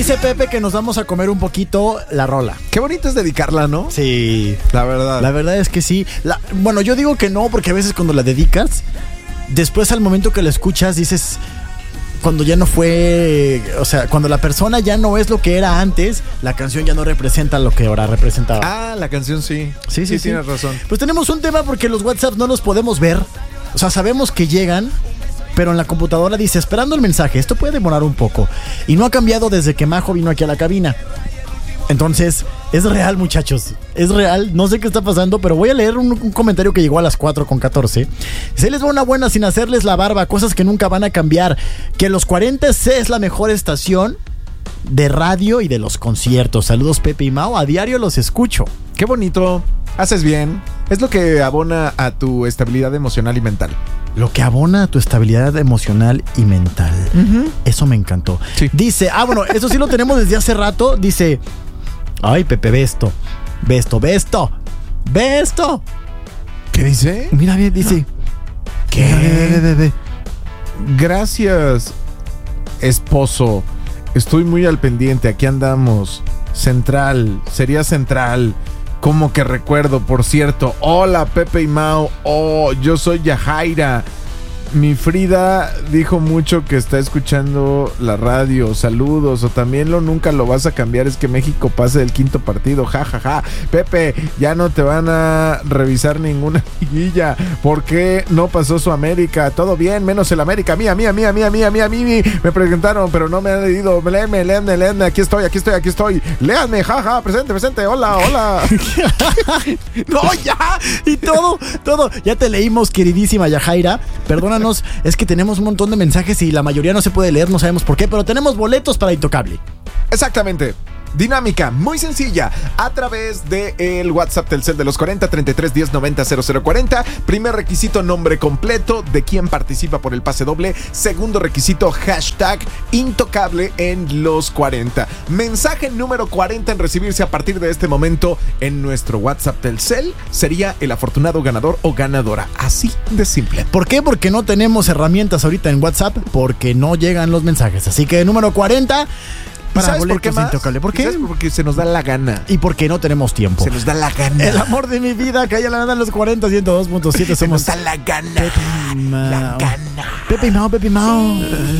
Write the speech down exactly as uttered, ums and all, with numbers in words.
Dice Pepe que nos vamos a comer un poquito la rola. Qué bonito es dedicarla, ¿no? Sí. La verdad. La verdad es que sí. La, bueno, yo digo que no, porque a veces cuando la dedicas, después al momento que la escuchas dices, cuando ya no fue, o sea, cuando la persona ya no es lo que era antes, la canción ya no representa lo que ahora representaba. Ah, la canción sí. Sí, sí, sí, sí. tienes razón. Pues tenemos un tema porque los WhatsApp no los podemos ver. O sea, sabemos que llegan, pero en la computadora dice, esperando el mensaje. Esto puede demorar un poco. Y no ha cambiado desde que Majo vino aquí a la cabina. Entonces, es real, muchachos. Es real. No sé qué está pasando, pero voy a leer un, un comentario que llegó a las cuatro con catorce. Se les va una buena sin hacerles la barba. Cosas que nunca van a cambiar. Que los cuarenta es la mejor estación de radio y de los conciertos. Saludos, Pepe y Mau. A diario los escucho. Qué bonito. Haces bien. Es lo que abona a tu estabilidad emocional y mental. Lo que abona a tu estabilidad emocional y mental. Uh-huh. Eso me encantó. Sí. Dice, ah, bueno, eso sí lo tenemos desde hace rato. Dice, ay, Pepe, ve esto. Ve esto, ve esto. Ve esto. ¿Qué dice? Mira bien, dice. ¿Qué? Ve, ve, ve, ve. Gracias, esposo. Estoy muy al pendiente. Aquí andamos. Central. Sería Central. Como que recuerdo, por cierto. Hola, Pepe y Mau. Oh, yo soy Yajaira. Mi Frida dijo mucho que está escuchando la radio. Saludos. O también lo nunca lo vas a cambiar. Es que México pase del quinto partido. Ja, ja, ja. Pepe, ya no te van a revisar ninguna liguilla. ¿Por qué no pasó su América? Todo bien, menos el América. Mía, mía, mía, mía, mía, mía, mía. Me preguntaron, pero no me han leído. Léeme, léeme, léeme. Aquí estoy, aquí estoy, aquí estoy. Léanme, ja, ja. Presente, presente. Hola, hola. No, ya. Y todo, todo. Ya te leímos, queridísima Yajaira. Perdónanos. Es que tenemos un montón de mensajes y la mayoría no se puede leer, no sabemos por qué, pero tenemos boletos para Intocable. Exactamente. Dinámica, muy sencilla, a través del WhatsApp Telcel de los cuarenta, treinta y tres, diez, noventa, cero cero cuarenta. Primer requisito, nombre completo de quien participa por el pase doble. Segundo requisito, hashtag Intocable en los cuarenta. Mensaje número cuarenta en recibirse a partir de este momento en nuestro WhatsApp Telcel sería el afortunado ganador o ganadora. Así de simple. ¿Por qué? Porque no tenemos herramientas ahorita en WhatsApp, porque no llegan los mensajes. Así que número cuarenta... Para ¿sabes por qué más? ¿Por qué? Porque se nos da la gana. Y porque no tenemos tiempo. Se nos da la gana. El amor de mi vida, que haya la gana en los cuarenta, ciento dos punto siete. Somos. Se nos da la gana. Pepe y Mau. La gana. Pepe y Mau, Pepe y Mau.